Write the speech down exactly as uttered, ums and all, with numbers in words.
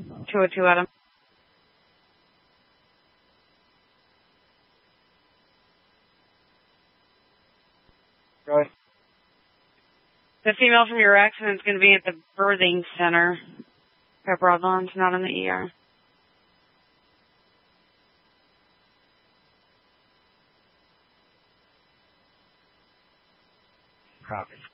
two oh two, Adam. Go ahead. The female from your accident is going to be at the birthing center. At Broadlawn's, not in the E R. Copy.